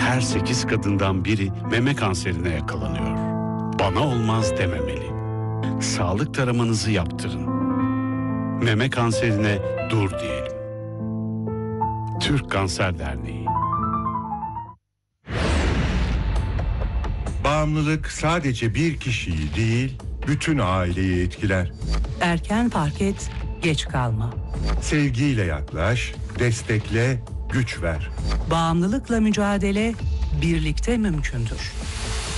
Her 8 kadından biri meme kanserine yakalanıyor. Bana olmaz dememeli. Sağlık taramanızı yaptırın. Meme kanserine dur diyelim. Türk Kanser Derneği. Bağımlılık sadece bir kişiyi değil, bütün aileyi etkiler. Erken fark et, geç kalma. Sevgiyle yaklaş, destekle, güç ver. Bağımlılıkla mücadele birlikte mümkündür.